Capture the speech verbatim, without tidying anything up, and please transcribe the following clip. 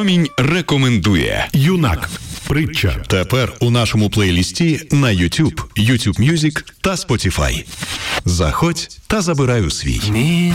Промінь рекомендує. Юнак. Притча. Тепер у нашому плейлісті на YouTube, YouTube Music та Spotify. Заходь та забирай у свій.